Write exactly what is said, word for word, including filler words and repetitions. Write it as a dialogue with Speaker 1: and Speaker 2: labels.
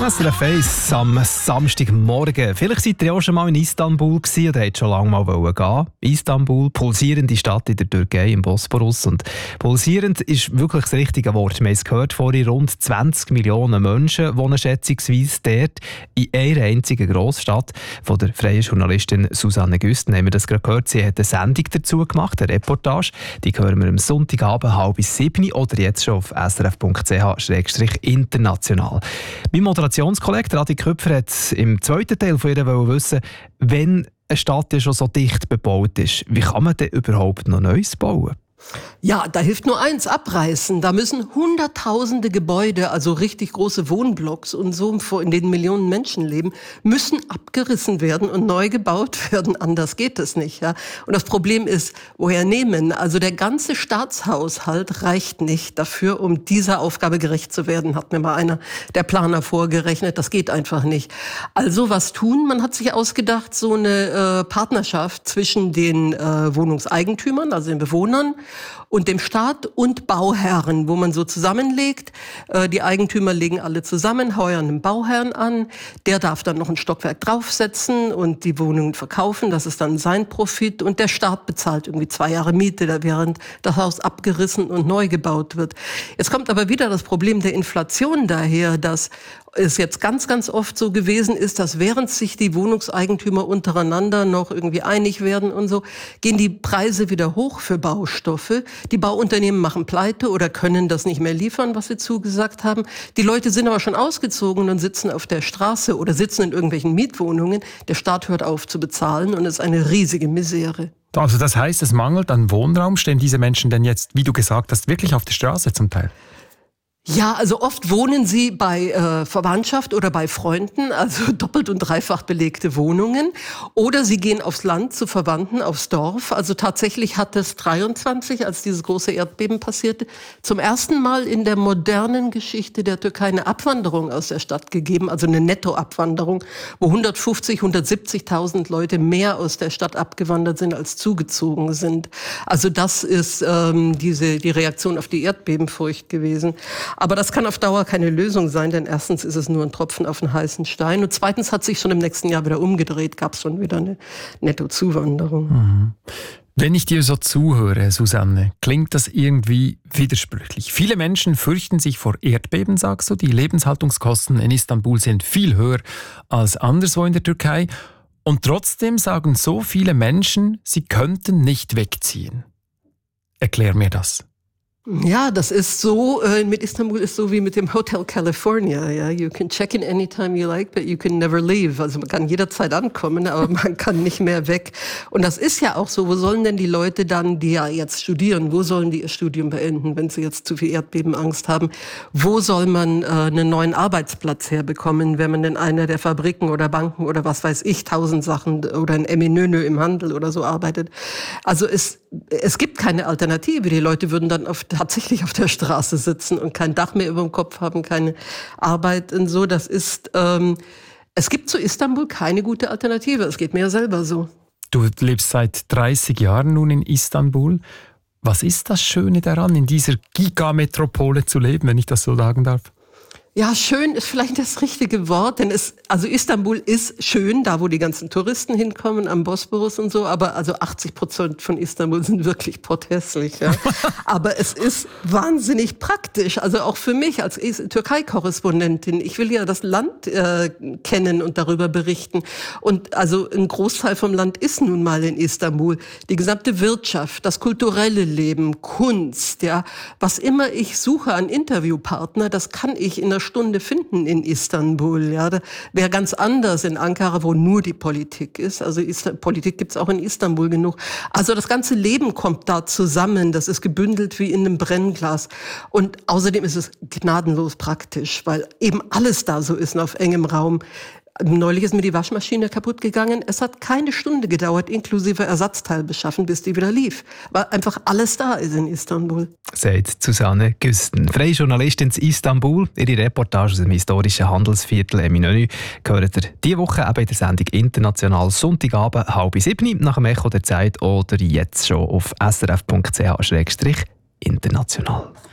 Speaker 1: S R F eins am Samstagmorgen. Vielleicht seid ihr ja auch schon mal in Istanbul gewesen oder habt schon lange mal gehen. Istanbul, pulsierende Stadt in der Türkei, im Bosporus. Und pulsierend ist wirklich das richtige Wort. Wir haben es gehört vorhin, rund zwanzig Millionen Menschen wohnen schätzungsweise dort in einer einzigen Grossstadt. Von der freien Journalistin Susanne Güsten haben wir das gerade gehört. Sie hat eine Sendung dazu gemacht, eine Reportage. Die hören wir am Sonntagabend halb bis sieben oder jetzt schon auf s r f punkt c h slash international. Mein Moderationskollege Adi Köpfer hat im zweiten Teil von ihr wissen, wenn eine Stadt ja schon so dicht bebaut ist, wie kann man denn überhaupt noch Neues bauen?
Speaker 2: Ja, da hilft nur eins, abreißen. Da müssen hunderttausende Gebäude, also richtig große Wohnblocks und so, in denen Millionen Menschen leben, müssen abgerissen werden und neu gebaut werden. Anders geht es nicht. Ja? Und das Problem ist, woher nehmen? Also der ganze Staatshaushalt reicht nicht dafür, um dieser Aufgabe gerecht zu werden, hat mir mal einer der Planer vorgerechnet. Das geht einfach nicht. Also was tun? Man hat sich ausgedacht, so eine äh, Partnerschaft zwischen den äh, Wohnungseigentümern, also den Bewohnern, und dem Staat und Bauherren, wo man so zusammenlegt. Äh, die Eigentümer legen alle zusammen, heuern einen Bauherrn an. Der darf dann noch ein Stockwerk draufsetzen und die Wohnungen verkaufen. Das ist dann sein Profit. Und der Staat bezahlt irgendwie zwei Jahre Miete, während das Haus abgerissen und neu gebaut wird. Jetzt kommt aber wieder das Problem der Inflation daher, dass es jetzt ganz, ganz oft so gewesen ist, dass während sich die Wohnungseigentümer untereinander noch irgendwie einig werden und so, gehen die Preise wieder hoch für Baustoffe. Die Bauunternehmen machen pleite oder können das nicht mehr liefern, was sie zugesagt haben. Die Leute sind aber schon ausgezogen und sitzen auf der Straße oder sitzen in irgendwelchen Mietwohnungen. Der Staat hört auf zu bezahlen und es ist eine riesige Misere.
Speaker 3: Also das heißt, es mangelt an Wohnraum. Stehen diese Menschen denn jetzt, wie du gesagt hast, wirklich auf der Straße zum Teil?
Speaker 2: Ja, also oft wohnen sie bei äh, Verwandtschaft oder bei Freunden, also doppelt und dreifach belegte Wohnungen. Oder sie gehen aufs Land zu Verwandten, aufs Dorf. Also tatsächlich hat es dreiundzwanzig, als dieses große Erdbeben passierte, zum ersten Mal in der modernen Geschichte der Türkei eine Abwanderung aus der Stadt gegeben, also eine Nettoabwanderung, wo hundertfünfzig, hundertsiebzigtausend Leute mehr aus der Stadt abgewandert sind, als zugezogen sind. Also das ist ähm, diese die Reaktion auf die Erdbebenfurcht gewesen. Aber das kann auf Dauer keine Lösung sein, denn erstens ist es nur ein Tropfen auf einen heißen Stein und zweitens hat sich schon im nächsten Jahr wieder umgedreht, gab es schon wieder eine Nettozuwanderung.
Speaker 3: Mhm. Wenn ich dir so zuhöre, Susanne, klingt das irgendwie widersprüchlich. Viele Menschen fürchten sich vor Erdbeben, sagst du. Die Lebenshaltungskosten in Istanbul sind viel höher als anderswo in der Türkei. Und trotzdem sagen so viele Menschen, sie könnten nicht wegziehen. Erklär mir das.
Speaker 2: Ja, das ist so, äh, mit Istanbul ist so wie mit dem Hotel California. Ja, you can check in anytime you like, but you can never leave. Also man kann jederzeit ankommen, aber man kann nicht mehr weg. Und das ist ja auch so. Wo sollen denn die Leute dann, die ja jetzt studieren, wo sollen die ihr Studium beenden, wenn sie jetzt zu viel Erdbebenangst haben? Wo soll man äh, einen neuen Arbeitsplatz herbekommen, wenn man in einer der Fabriken oder Banken oder was weiß ich, tausend Sachen oder in Eminönü im Handel oder so arbeitet? Also es, es gibt keine Alternative. Die Leute würden dann auf tatsächlich auf der Straße sitzen und kein Dach mehr über dem Kopf haben, keine Arbeit und so. Das ist, ähm, es gibt zu Istanbul keine gute Alternative. Es geht mir ja selber so.
Speaker 3: Du lebst seit dreißig Jahren nun in Istanbul. Was ist das Schöne daran, in dieser Gigametropole zu leben, wenn ich das so sagen darf?
Speaker 2: Ja, schön ist vielleicht das richtige Wort, denn es, also Istanbul ist schön, da wo die ganzen Touristen hinkommen, am Bosporus und so, aber also achtzig Prozent von Istanbul sind wirklich potthässlich, ja. Aber es ist wahnsinnig praktisch, also auch für mich als Türkei-Korrespondentin. Ich will ja das Land äh, kennen und darüber berichten. Und also ein Großteil vom Land ist nun mal in Istanbul. Die gesamte Wirtschaft, das kulturelle Leben, Kunst, ja, was immer ich suche an Interviewpartner, das kann ich in der Stunde finden in Istanbul. Ja, wäre ganz anders in Ankara, wo nur die Politik ist. Also Ist- Politik gibt's auch in Istanbul genug. Also das ganze Leben kommt da zusammen. Das ist gebündelt wie in einem Brennglas. Und außerdem ist es gnadenlos praktisch, weil eben alles da so ist auf engem Raum. Neulich ist mir die Waschmaschine kaputt gegangen. Es hat keine Stunde gedauert, inklusive Ersatzteil beschaffen, bis die wieder lief. Weil einfach alles da ist in Istanbul.
Speaker 1: Sagt Susanne Güsten, freie Journalistin in Istanbul. Ihre Reportage aus dem historischen Handelsviertel Eminönü gehört ihr diese Woche eben in der Sendung «International» Sonntagabend halb sieben nach dem Echo der Zeit oder jetzt schon auf s r f punkt c h slash international.